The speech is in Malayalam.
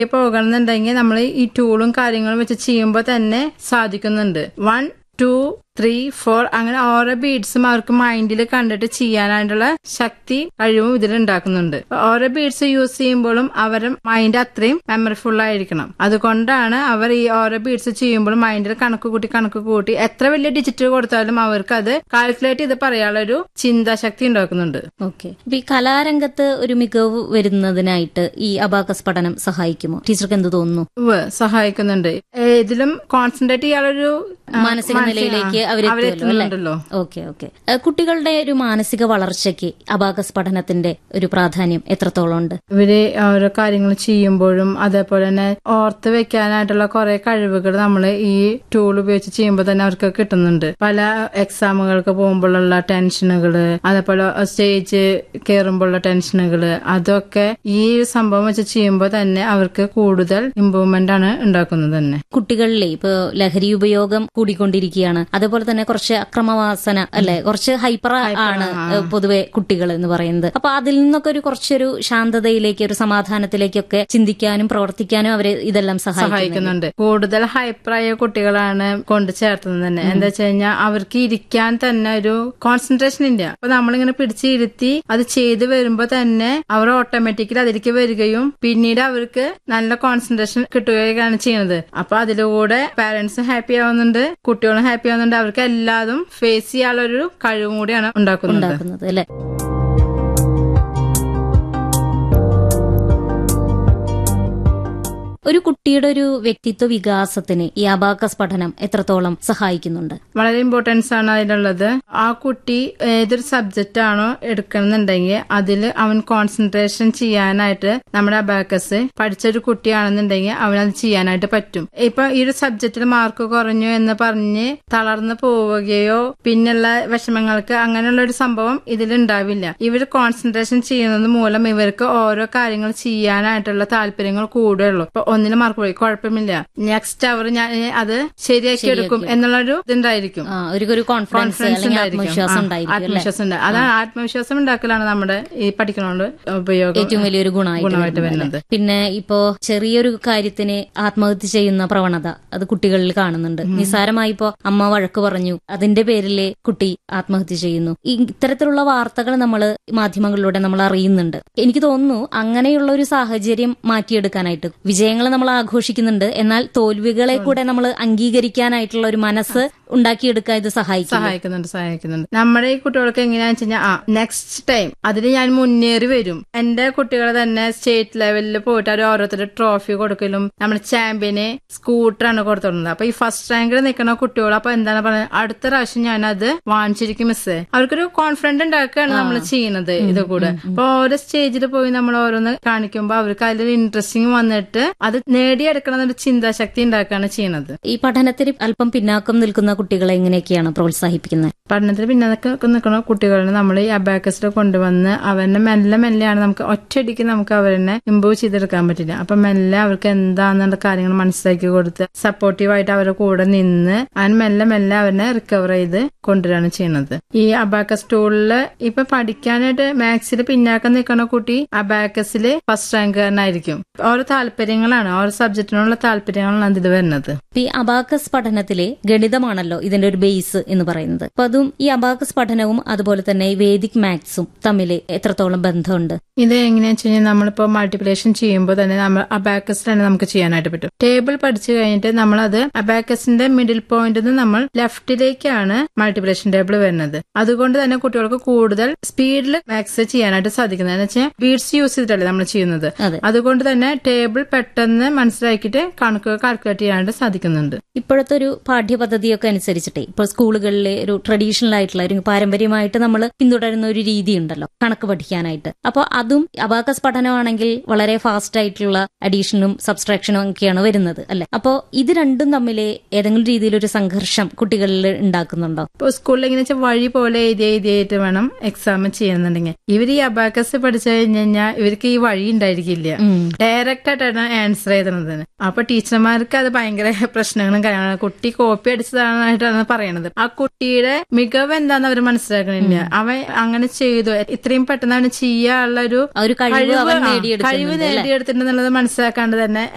പോകണമെന്നുണ്ടെങ്കിൽ നമ്മൾ ഈ ടൂളും കാര്യങ്ങളും വെച്ച് ചെയ്യുമ്പോൾ തന്നെ സാധിക്കുന്നുണ്ട്. 1, 2, 3, 4 അങ്ങനെ ഓരോ ബീഡ്സും അവർക്ക് മൈൻഡിൽ കണ്ടിട്ട് ചെയ്യാനായിട്ടുള്ള ശക്തി കഴിവും ഇതിൽ ഉണ്ടാക്കുന്നുണ്ട്. ഓരോ ബീഡ്സ് യൂസ് ചെയ്യുമ്പോഴും അവരുടെ മൈൻഡ് അത്രയും മെമ്മറിഫുൾ ആയിരിക്കണം. അതുകൊണ്ടാണ് അവർ ഈ ഓരോ ബീഡ്സ് ചെയ്യുമ്പോഴും മൈൻഡിൽ കണക്ക് കൂട്ടി എത്ര വലിയ ഡിജിറ്റ് കൊടുത്താലും അവർക്ക് അത് കാൽക്കുലേറ്റ് ചെയ്ത് പറയാനുള്ള ഒരു ചിന്താശക്തി ഉണ്ടാക്കുന്നുണ്ട്. ഓക്കെ. ഈ കലാരംഗത്ത് ഒരു മികവ് വരുന്നതിനായിട്ട് ഈ അബാക്കസ് പഠനം സഹായിക്കുമോ? ടീച്ചർക്ക് എന്ത് തോന്നുന്നു? സഹായിക്കുന്നുണ്ട്. ഇതിലും കോൺസെൻട്രേറ്റ് ചെയ്യാനൊരു മാനസിക നിലയിലേക്ക് അവരെത്തുന്നുണ്ടല്ലോ. ഓക്കെ. കുട്ടികളുടെ ഒരു മാനസിക വളർച്ചയ്ക്ക് അബാക്കസ് പഠനത്തിന്റെ ഒരു പ്രാധാന്യം എത്രത്തോളം ഉണ്ട്? ഇവര് ഓരോ കാര്യങ്ങൾ ചെയ്യുമ്പോഴും അതേപോലെ തന്നെ ഓർത്ത് വെക്കാനായിട്ടുള്ള കുറെ കഴിവുകൾ നമ്മൾ ഈ ടൂൾ ഉപയോഗിച്ച് ചെയ്യുമ്പോൾ തന്നെ അവർക്ക് കിട്ടുന്നുണ്ട്. പല എക്സാമുകൾക്ക് പോകുമ്പോഴുള്ള ടെൻഷനുകള്, അതേപോലെ സ്റ്റേജ് കയറുമ്പോഴുള്ള ടെൻഷനുകള്, അതൊക്കെ ഈ സംഭവം വെച്ച് ചെയ്യുമ്പോൾ തന്നെ അവർക്ക് കൂടുതൽ ഇമ്പ്രൂവ്മെന്റ് ആണ് ഉണ്ടാക്കുന്നത് തന്നെ. കുട്ടികളിലെ ഇപ്പൊ ലഹരി ഉപയോഗം കൂടിക്കൊണ്ടിരിക്കുകയാണ്. അതുപോലെ തന്നെ കുറച്ച് അക്രമവാസന അല്ലെ, കുറച്ച് ഹൈപ്പർ ആണ് പൊതുവെ കുട്ടികൾ എന്ന് പറയുന്നത്. അപ്പൊ അതിൽ നിന്നൊക്കെ കുറച്ചൊരു ശാന്തതയിലേക്ക്, ഒരു സമാധാനത്തിലേക്കൊക്കെ ചിന്തിക്കാനും പ്രവർത്തിക്കാനും അവരെ ഇതെല്ലാം സഹായിക്കുന്നുണ്ട്. കൂടുതൽ ഹൈപ്പറായ കുട്ടികളാണ് കൊണ്ടു ചേർത്തുന്നത് തന്നെ. എന്താ വെച്ച് കഴിഞ്ഞാൽ അവർക്ക് ഇരിക്കാൻ തന്നെ ഒരു കോൺസെൻട്രേഷൻ ഇല്ല. അപ്പൊ നമ്മളിങ്ങനെ പിടിച്ചിരുത്തി അത് ചെയ്ത് വരുമ്പോ തന്നെ അവർ ഓട്ടോമാറ്റിക്കലി അതിലേക്ക് വരികയും പിന്നീട് അവർക്ക് നല്ല കോൺസെൻട്രേഷൻ കിട്ടുകയാണ് ചെയ്യുന്നത്. അപ്പൊ അതിലൂടെ പാരന്റ്സും ഹാപ്പി ആവുന്നുണ്ട്, കുട്ടികളും ഹാപ്പി ആവുന്നുണ്ട്. അവർക്ക് എല്ലാതും ഫേസ് ചെയ്യാനുള്ള ഒരു കഴിവും കൂടിയാണ് ഉണ്ടാക്കുന്നത് അല്ലെ. ഒരു കുട്ടിയുടെ ഒരു വ്യക്തിത്വ വികാസത്തിന് ഈ അബാക്കസ് പഠനം എത്രത്തോളം സഹായിക്കുന്നുണ്ട്? വളരെ ഇമ്പോർട്ടൻസ് ആണ് അതിലുള്ളത്. ആ കുട്ടി ഏതൊരു സബ്ജക്റ്റ് ആണോ എടുക്കണമെന്നുണ്ടെങ്കിൽ അതിൽ അവൻ കോൺസെൻട്രേഷൻ ചെയ്യാനായിട്ട് നമ്മുടെ അബാക്കസ് പഠിച്ചൊരു കുട്ടിയാണെന്നുണ്ടെങ്കിൽ അവനത് ചെയ്യാനായിട്ട് പറ്റും. ഇപ്പൊ ഈ ഒരു സബ്ജക്റ്റിൽ മാർക്ക് കുറഞ്ഞു എന്ന് പറഞ്ഞ് തളർന്നു പോവുകയോ പിന്നുള്ള വിഷമങ്ങൾക്ക് അങ്ങനെയുള്ള ഒരു സംഭവം ഇതിലുണ്ടാവില്ല. ഇവർ കോൺസെൻട്രേഷൻ ചെയ്യുന്നത് മൂലം ഇവർക്ക് ഓരോ കാര്യങ്ങൾ ചെയ്യാനായിട്ടുള്ള താല്പര്യങ്ങൾ കൂടുകയുള്ളൂ. ഇപ്പൊ ഒന്നിന് മാർക്ക് പോയി, കുഴപ്പമില്ല, നെക്സ്റ്റ് അവർ ഞാൻ അത് ശരിയാക്കി എടുക്കും എന്നുള്ളൊരു ഇതുണ്ടായിരിക്കും. ആത്മവിശ്വാസം ഉണ്ട്. അതാണ് ആത്മവിശ്വാസം ഉണ്ടാക്കലാണ് നമ്മുടെ ഈ പഠിക്കണോണ്ട് ഉപയോഗം ഏറ്റവും വലിയൊരു ഗുണമായിട്ട് വരുന്നത്. പിന്നെ ഇപ്പോ ചെറിയൊരു കാര്യത്തിന് ആത്മഹത്യ ചെയ്യുന്ന പ്രവണത അത് കുട്ടികളിൽ കാണുന്നുണ്ട്. നിസ്സാരമായി ഇപ്പോ അമ്മ വഴക്ക് പറഞ്ഞു, അതിന്റെ പേരില് കുട്ടി ആത്മഹത്യ ചെയ്യുന്നു. ഇത്തരത്തിലുള്ള വാർത്തകൾ നമ്മൾ മാധ്യമങ്ങളിലൂടെ നമ്മൾ അറിയുന്നുണ്ട്. എനിക്ക് തോന്നുന്നു അങ്ങനെയുള്ള ഒരു സാഹചര്യം മാറ്റിയെടുക്കാനായിട്ട് വിജയങ്ങൾ നമ്മൾ ആഘോഷിക്കുന്നുണ്ട്, എന്നാൽ തോൽവികളെ കൂടെ നമ്മൾ അംഗീകരിക്കാനായിട്ടുള്ള ഒരു മനസ്സ് ഉണ്ടാക്കിയെടുക്കാൻ ഇത് സഹായിക്കുന്നുണ്ട്. നമ്മുടെ ഈ കുട്ടികൾക്ക് എങ്ങനെയാണെന്ന് വെച്ച് കഴിഞ്ഞാൽ നെക്സ്റ്റ് ടൈം അതിൽ ഞാൻ മുന്നേറി വരും. എന്റെ കുട്ടികളെ തന്നെ സ്റ്റേറ്റ് ലെവലിൽ പോയിട്ട് അവർ ഓരോരുത്തർ ട്രോഫി കൊടുക്കലും നമ്മുടെ ചാമ്പ്യന് സ്കൂട്ടറാണ് കൊടുത്തിരുന്നത്. അപ്പൊ ഈ ഫസ്റ്റ് റാങ്കിൽ നിൽക്കുന്ന കുട്ടികൾ അപ്പൊ എന്താണ് പറയുന്നത്, അടുത്ത പ്രാവശ്യം ഞാൻ അത് വാങ്ങിച്ചിരിക്കും മിസ്സേ. അവർക്കൊരു കോൺഫിഡൻസ് ഉണ്ടാക്കുകയാണ് നമ്മൾ ചെയ്യുന്നത്. ഇത് കൂടെ അപ്പൊ ഓരോ സ്റ്റേജിൽ പോയി നമ്മൾ ഓരോന്ന് കാണിക്കുമ്പോൾ അവർക്ക് അതിലൊരു ഇൻട്രസ്റ്റിംഗ് വന്നിട്ട് അത് നേടിയെടുക്കണം എന്നൊരു ചിന്താശക്തി ഉണ്ടാക്കുകയാണ് ചെയ്യുന്നത്. ഈ പഠനത്തിൽ അല്പം പിന്നാക്കം നിൽക്കുന്ന കുട്ടികളെ എങ്ങനെയൊക്കെയാണ് പ്രോത്സാഹിപ്പിക്കുന്നത്? പഠനത്തിൽ പിന്നാക്കം നിൽക്കുന്ന കുട്ടികളെ നമ്മൾ ഈ അബാക്കസിൽ കൊണ്ടുവന്ന് അവനെ മെല്ലെയാണ് നമുക്ക് ഒറ്റയടിക്ക് നമുക്ക് അവരെ ഇംപ്രൂവ് ചെയ്തെടുക്കാൻ പറ്റില്ല. അപ്പൊ മെല്ലെ അവർക്ക് എന്താന്നുള്ള കാര്യങ്ങൾ മനസ്സിലാക്കി കൊടുത്ത് സപ്പോർട്ടീവായിട്ട് അവരുടെ കൂടെ നിന്ന് അവൻ മെല്ലെ അവരെ റിക്കവർ ചെയ്ത് കൊണ്ടുവരാണ് ചെയ്യുന്നത്. ഈ അബാക്കസ് ടൂളില് ഇപ്പൊ പഠിക്കാനായിട്ട് മാത്സിൽ പിന്നാക്കം നിൽക്കുന്ന കുട്ടി അബാക്കസിൽ ഫസ്റ്റ് റാങ്കുകാരനായിരിക്കും. ഓരോ താല്പര്യങ്ങളാണ്, ഓരോ സബ്ജക്റ്റിനുള്ള താല്പര്യങ്ങളാണ് അതിൽ വരുന്നത്. ഈ അബാക്കസ് പഠനത്തിലെ ഗണിതമാണല്ലോ ഇതിന്റെ ഒരു ബേസ് എന്ന് പറയുന്നത്. അപ്പൊ അതും ഈ അബാക്കസ് പഠനവും അതുപോലെ തന്നെ ഈ വേദിക് മാത്സും തമ്മിൽ എത്രത്തോളം ബന്ധമുണ്ട്? ഇത് എങ്ങനെയാണെന്ന് വെച്ച് കഴിഞ്ഞാൽ നമ്മളിപ്പോ മൾട്ടിപ്ലിക്കേഷൻ ചെയ്യുമ്പോൾ തന്നെ നമ്മൾ അബാക്കസ് തന്നെ നമുക്ക് ചെയ്യാനായിട്ട് പറ്റും. ടേബിൾ പഠിച്ചു കഴിഞ്ഞിട്ട് നമ്മളത് അബാക്കസിന്റെ മിഡിൽ പോയിന്റിൽ നിന്ന് നമ്മൾ ലെഫ്റ്റിലേക്കാണ് മൾട്ടിപ്ലിക്കേഷൻ ടേബിൾ വരുന്നത്. അതുകൊണ്ട് തന്നെ കുട്ടികൾക്ക് കൂടുതൽ സ്പീഡിൽ മാത്സ് ചെയ്യാനായിട്ട് സാധിക്കുന്നത്. എന്ന് വെച്ചാൽ ബീഡ്സ് യൂസ് ചെയ്തിട്ടല്ലേ നമ്മൾ ചെയ്യുന്നത്. അതുകൊണ്ട് തന്നെ ടേബിൾ പെട്ടെന്ന് മനസ്സിലാക്കിയിട്ട് കണക്കുകൾ കാൽക്കുലേറ്റ് ചെയ്യാനായിട്ട് സാധിക്കുന്നുണ്ട്. ഇപ്പോഴത്തെ ഒരു പാഠ്യപദ്ധതിയൊക്കെ അനുസരിച്ചിട്ടേ ഇപ്പോൾ സ്കൂളുകളിലെ ഒരു ട്രഡീഷണൽ ആയിട്ടുള്ള ഒരു പാരമ്പര്യമായിട്ട് നമ്മൾ പിന്തുടരുന്ന ഒരു രീതി ഉണ്ടല്ലോ കണക്ക് പഠിക്കാനായിട്ട്. അപ്പോൾ അതും അബാക്കസ് പഠനമാണെങ്കിൽ വളരെ ഫാസ്റ്റ് ആയിട്ടുള്ള അഡീഷനും സബ്സ്ട്രാക്ഷനും ഒക്കെയാണ് വരുന്നത് അല്ലെ. അപ്പോൾ ഇത് രണ്ടും തമ്മിൽ ഏതെങ്കിലും രീതിയിലൊരു സംഘർഷം കുട്ടികളിൽ ഉണ്ടാക്കുന്നുണ്ടോ? ഇപ്പോൾ സ്കൂളിൽ എങ്ങനെ വെച്ചാൽ വഴി പോലെ എഴുതിയിട്ട് വേണം എക്സാം ചെയ്യുന്നുണ്ടെങ്കിൽ ഇവർ ഈ അബാക്കസ് പഠിച്ചു കഴിഞ്ഞാൽ ഇവർക്ക് ഈ വഴി ഉണ്ടായിരിക്കില്ല, ഡയറക്റ്റ് ആയിട്ടാണ് ആൻസർ എഴുതുന്നത്. അപ്പൊ ടീച്ചർമാർക്ക് അത് ഭയങ്കര പ്രശ്നങ്ങളും കാര്യങ്ങളും. കുട്ടി കോപ്പി അടിച്ചതായിട്ടാണ് പറയണത്. ആ കുട്ടിയുടെ മികവ് എന്താന്ന് അവർ മനസ്സിലാക്കണില്ല. അവൻ അങ്ങനെ ചെയ്തു, ഇത്രയും പെട്ടെന്ന് അവന് ചെയ്യാനുള്ള ഒരു കഴിവ് നേടിയെടുത്തിട്ടുണ്ടെന്നുള്ളത് മനസ്സിലാക്കാണ്ട് തന്നെ